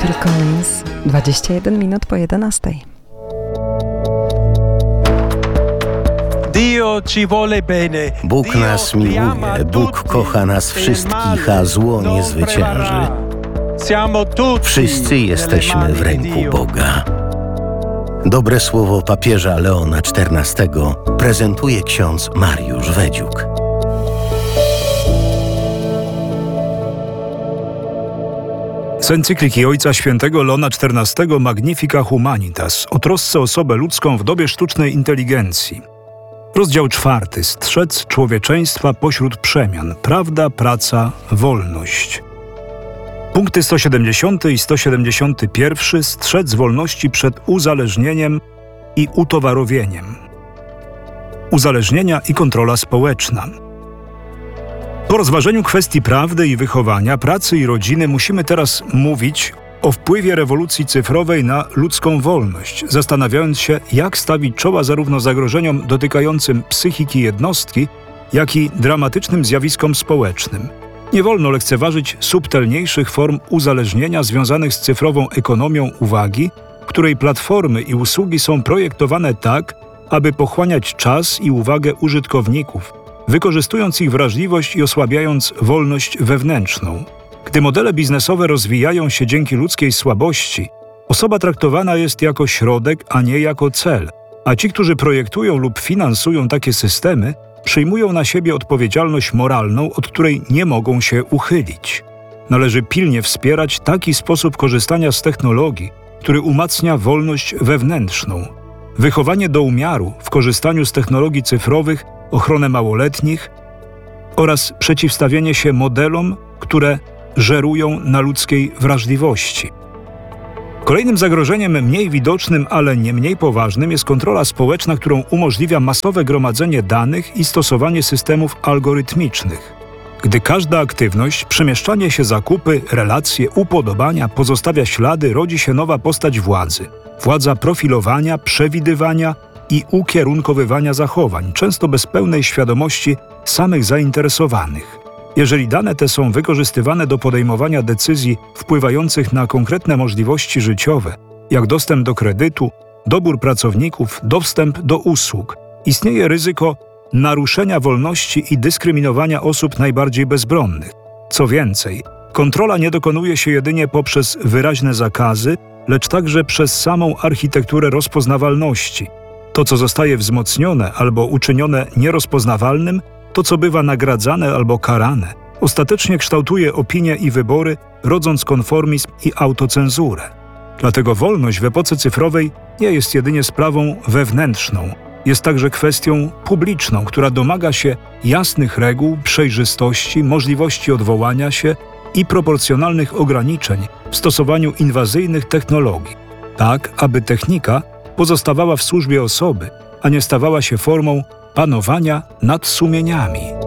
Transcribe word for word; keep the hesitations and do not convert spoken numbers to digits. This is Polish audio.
Phil Collins, dwadzieścia jeden minut po jedenastej. Bóg nas miłuje, Bóg kocha nas wszystkich, a zło nie zwycięży. Wszyscy jesteśmy w ręku Boga. Dobre słowo papieża Leona czternastego prezentuje ksiądz Mariusz Wedziuk. Z encykliki Ojca Świętego Leona czternastego Magnifica Humanitas o trosce o osobę ludzką w dobie sztucznej inteligencji. Rozdział czwarty. Strzec człowieczeństwa pośród przemian. Prawda, praca, wolność. Punkty sto siedemdziesiąty i sto siedemdziesiąty pierwszy. Strzec wolności przed uzależnieniem i utowarowieniem. Uzależnienia i kontrola społeczna. Po rozważeniu kwestii prawdy i wychowania, pracy i rodziny musimy teraz mówić o wpływie rewolucji cyfrowej na ludzką wolność, zastanawiając się, jak stawić czoła zarówno zagrożeniom dotykającym psychiki jednostki, jak i dramatycznym zjawiskom społecznym. Nie wolno lekceważyć subtelniejszych form uzależnienia związanych z cyfrową ekonomią uwagi, w której platformy i usługi są projektowane tak, aby pochłaniać czas i uwagę użytkowników, wykorzystując ich wrażliwość i osłabiając wolność wewnętrzną. Gdy modele biznesowe rozwijają się dzięki ludzkiej słabości, osoba traktowana jest jako środek, a nie jako cel, a ci, którzy projektują lub finansują takie systemy, przyjmują na siebie odpowiedzialność moralną, od której nie mogą się uchylić. Należy pilnie wspierać taki sposób korzystania z technologii, który umacnia wolność wewnętrzną. Wychowanie do umiaru w korzystaniu z technologii cyfrowych, ochronę małoletnich oraz przeciwstawienie się modelom, które żerują na ludzkiej wrażliwości. Kolejnym zagrożeniem mniej widocznym, ale nie mniej poważnym jest kontrola społeczna, którą umożliwia masowe gromadzenie danych i stosowanie systemów algorytmicznych. Gdy każda aktywność, przemieszczanie się, zakupy, relacje, upodobania pozostawia ślady, rodzi się nowa postać władzy. Władza profilowania, przewidywania i ukierunkowywania zachowań, często bez pełnej świadomości samych zainteresowanych. Jeżeli dane te są wykorzystywane do podejmowania decyzji wpływających na konkretne możliwości życiowe, jak dostęp do kredytu, dobór pracowników, dostęp do usług, istnieje ryzyko naruszenia wolności i dyskryminowania osób najbardziej bezbronnych. Co więcej, kontrola nie dokonuje się jedynie poprzez wyraźne zakazy, lecz także przez samą architekturę rozpoznawalności. To, co zostaje wzmocnione albo uczynione nierozpoznawalnym, to, co bywa nagradzane albo karane, ostatecznie kształtuje opinie i wybory, rodząc konformizm i autocenzurę. Dlatego wolność w epoce cyfrowej nie jest jedynie sprawą wewnętrzną, jest także kwestią publiczną, która domaga się jasnych reguł, przejrzystości, możliwości odwołania się i proporcjonalnych ograniczeń w stosowaniu inwazyjnych technologii, tak aby technika pozostawała w służbie osoby, a nie stawała się formą panowania nad sumieniami.